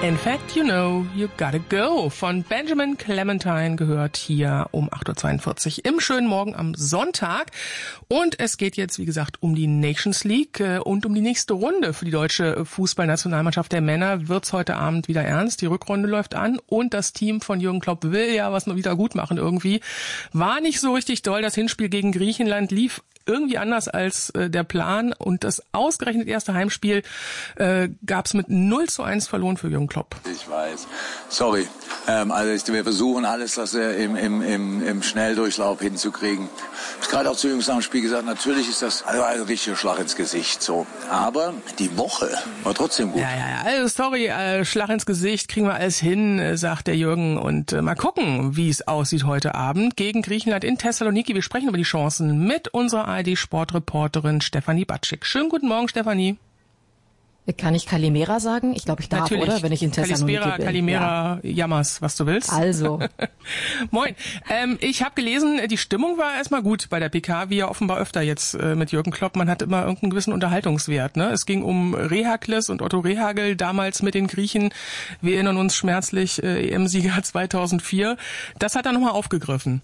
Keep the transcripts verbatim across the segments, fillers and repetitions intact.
In fact, you know, you gotta go von Benjamin Clementine gehört hier um acht Uhr zweiundvierzig im schönen Morgen am Sonntag. Und es geht jetzt, wie gesagt, um die Nations League und um die nächste Runde für die deutsche Fußballnationalmannschaft der Männer. Wird's heute Abend wieder ernst. Die Rückrunde läuft an und das Team von Jürgen Klopp will ja was noch wieder gut machen irgendwie. War nicht so richtig doll. Das Hinspiel gegen Griechenland lief irgendwie anders als äh, der Plan und das ausgerechnet erste Heimspiel äh, gab es mit null zu eins verloren für Jürgen Klopp. Ich weiß. Sorry. Ähm, also wir versuchen alles, das äh, im, im, im, im Schnelldurchlauf hinzukriegen. Ich habe gerade auch zu Jungs nach dem Spiel gesagt, natürlich ist das also ein richtiger Schlag ins Gesicht. So. Aber die Woche war trotzdem gut. Ja, ja, ja. Also sorry, äh, Schlag ins Gesicht, kriegen wir alles hin, äh, sagt der Jürgen. Und äh, mal gucken, wie es aussieht heute Abend gegen Griechenland in Thessaloniki. Wir sprechen über die Chancen mit unserer A R D-Sportreporterin Stefanie Batschik. Schönen guten Morgen, Stefanie. Kann ich Kalimera sagen? Ich glaube, ich darf, Natürlich. Oder? Wenn ich in Thessaloniki Kalispera, bin. Kalimera, ja. Jammers, was du willst. Also. Moin. Ähm, ich habe gelesen, die Stimmung war erstmal gut bei der P K, wie ja offenbar öfter jetzt äh, mit Jürgen Klopp. Man hat immer irgendeinen gewissen Unterhaltungswert. Ne? Es ging um Rehakles und Otto Rehhagel, damals mit den Griechen. Wir erinnern uns schmerzlich, äh, E M-Sieger zweitausendvier. Das hat er nochmal aufgegriffen.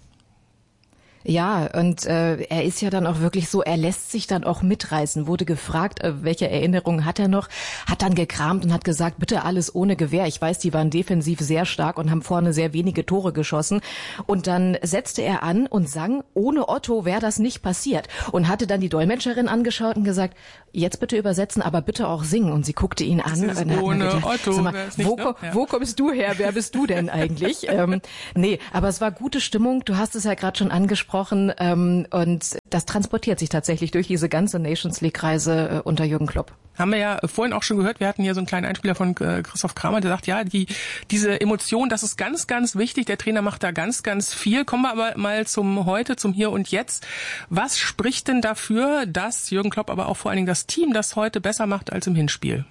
Ja, und äh, er ist ja dann auch wirklich so, er lässt sich dann auch mitreißen, wurde gefragt, äh, welche Erinnerungen hat er noch, hat dann gekramt und hat gesagt, bitte alles ohne Gewehr. Ich weiß, die waren defensiv sehr stark und haben vorne sehr wenige Tore geschossen. Und dann setzte er an und sang, ohne Otto wäre das nicht passiert. Und hatte dann die Dolmetscherin angeschaut und gesagt, jetzt bitte übersetzen, aber bitte auch singen. Und sie guckte ihn an. Das ist und hat ohne gedacht, Otto sag mal, nicht, wo, ne? Ja. wo kommst du her? Wer bist du denn eigentlich? ähm, nee, aber es war gute Stimmung. Du hast es ja gerade schon angesprochen. Ähm, und das transportiert sich tatsächlich durch diese ganze Nations League-Reise äh, unter Jürgen Klopp. Haben wir ja vorhin auch schon gehört, wir hatten hier so einen kleinen Einspieler von äh, Christoph Kramer, der sagt, ja, die diese Emotion, das ist ganz, ganz wichtig. Der Trainer macht da ganz, ganz viel. Kommen wir aber mal zum Heute, zum Hier und Jetzt. Was spricht denn dafür, dass Jürgen Klopp, aber auch vor allen Dingen das Team das heute besser macht als im Hinspiel?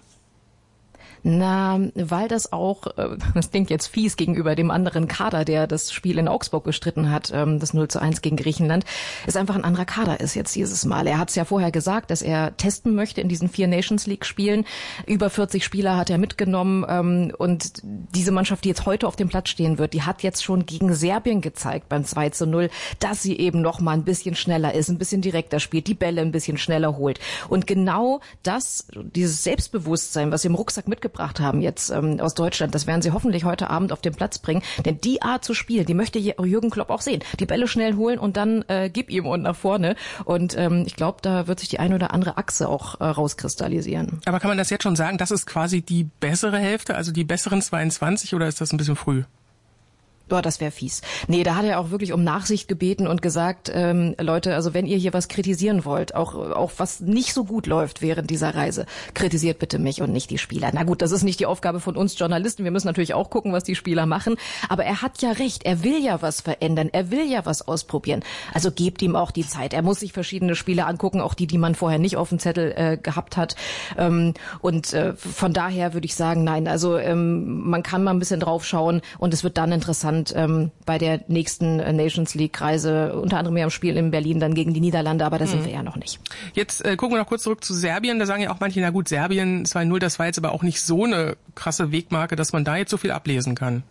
Na, weil das auch, das klingt jetzt fies gegenüber dem anderen Kader, der das Spiel in Augsburg gestritten hat, das null zu eins gegen Griechenland, ist einfach ein anderer Kader ist jetzt dieses Mal. Er hat es ja vorher gesagt, dass er testen möchte in diesen vier Nations League Spielen. Über vierzig Spieler hat er mitgenommen und diese Mannschaft, die jetzt heute auf dem Platz stehen wird, die hat jetzt schon gegen Serbien gezeigt beim zwei zu null, dass sie eben noch mal ein bisschen schneller ist, ein bisschen direkter spielt, die Bälle ein bisschen schneller holt. Und genau das, dieses Selbstbewusstsein, was sie im Rucksack mitgebracht gebracht haben jetzt ähm, aus Deutschland. Das werden sie hoffentlich heute Abend auf den Platz bringen. Denn die Art zu spielen, die möchte Jürgen Klopp auch sehen. Die Bälle schnell holen und dann äh, gib ihm und nach vorne. Und ähm, ich glaube, da wird sich die eine oder andere Achse auch äh, rauskristallisieren. Aber kann man das jetzt schon sagen, das ist quasi die bessere Hälfte, also die besseren zweiundzwanzig, oder ist das ein bisschen früh? Boah, das wäre fies. Nee, da hat er auch wirklich um Nachsicht gebeten und gesagt, ähm, Leute, also wenn ihr hier was kritisieren wollt, auch auch was nicht so gut läuft während dieser Reise, kritisiert bitte mich und nicht die Spieler. Na gut, das ist nicht die Aufgabe von uns Journalisten. Wir müssen natürlich auch gucken, was die Spieler machen. Aber er hat ja recht. Er will ja was verändern. Er will ja was ausprobieren. Also gebt ihm auch die Zeit. Er muss sich verschiedene Spiele angucken, auch die, die man vorher nicht auf dem Zettel äh, gehabt hat. Ähm, und äh, von daher würde ich sagen, nein, also ähm, man kann mal ein bisschen drauf schauen und es wird dann interessant, Ähm, bei der nächsten äh, Nations League Reise, unter anderem ja im Spiel in Berlin dann gegen die Niederlande, aber da sind mhm. wir ja noch nicht. Jetzt äh, gucken wir noch kurz zurück zu Serbien. Da sagen ja auch manche, na gut, Serbien zwei null, das war jetzt aber auch nicht so eine krasse Wegmarke, dass man da jetzt so viel ablesen kann.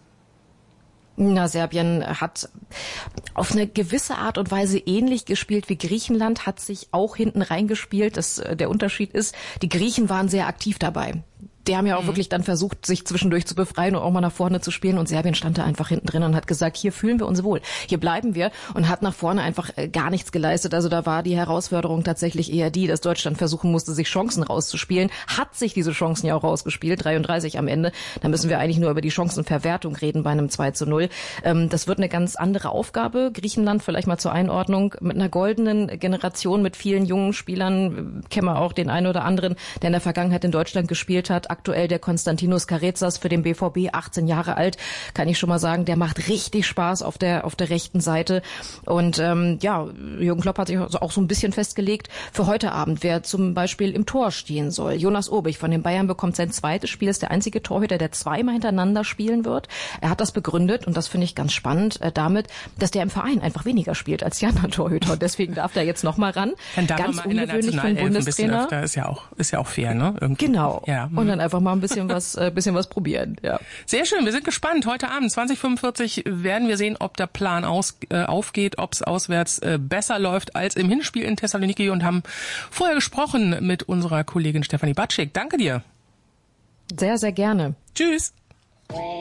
Na, Serbien hat auf eine gewisse Art und Weise ähnlich gespielt wie Griechenland, hat sich auch hinten reingespielt. Das, der Unterschied ist, die Griechen waren sehr aktiv dabei. Die haben ja auch mhm. wirklich dann versucht, sich zwischendurch zu befreien und auch mal nach vorne zu spielen. Und Serbien stand da einfach hinten drin und hat gesagt, hier fühlen wir uns wohl, hier bleiben wir, und hat nach vorne einfach gar nichts geleistet. Also da war die Herausforderung tatsächlich eher die, dass Deutschland versuchen musste, sich Chancen rauszuspielen. Hat sich diese Chancen ja auch rausgespielt, dreiunddreißig am Ende. Da müssen wir eigentlich nur über die Chancenverwertung reden bei einem zwei zu null. Das wird eine ganz andere Aufgabe. Griechenland, vielleicht mal zur Einordnung, mit einer goldenen Generation, mit vielen jungen Spielern, kennen wir auch den einen oder anderen, der in der Vergangenheit in Deutschland gespielt hat. Aktuell der Konstantinos Karezas für den B V B, achtzehn Jahre alt, kann ich schon mal sagen, der macht richtig Spaß auf der auf der rechten Seite. Und ähm, ja, Jürgen Klopp hat sich auch so ein bisschen festgelegt für heute Abend, wer zum Beispiel im Tor stehen soll. Jonas Obich von den Bayern bekommt sein zweites Spiel, ist der einzige Torhüter, der zweimal hintereinander spielen wird. Er hat das begründet, und das finde ich ganz spannend, äh, damit, dass der im Verein einfach weniger spielt als die anderen Torhüter. Und deswegen darf der jetzt noch mal ran. Dann darf ganz man mal ungewöhnlich für den Bundestrainer. Öfter, ist ja auch ist ja auch fair, ne? Irgendwie. Genau. Ja, und dann dann einfach mal ein bisschen was, äh, bisschen was probieren. Ja. Sehr schön, wir sind gespannt. Heute Abend zwanzig fünfundvierzig werden wir sehen, ob der Plan aus, äh, aufgeht, ob es auswärts äh, besser läuft als im Hinspiel in Thessaloniki und haben vorher gesprochen mit unserer Kollegin Stefanie Batschik. Danke dir. Sehr, sehr gerne. Tschüss.